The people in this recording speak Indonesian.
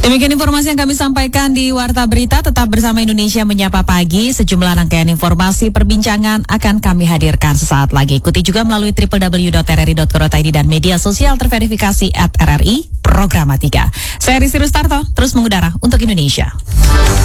Demikian informasi yang kami sampaikan di Warta Berita. Tetap bersama Indonesia Menyapa Pagi. Sejumlah rangkaian informasi perbincangan akan kami hadirkan sesaat lagi. Ikuti juga melalui www.rri.co.id dan media sosial terverifikasi @RRI Programa 3. Saya Rizky Rustarto, terus mengudara untuk Indonesia.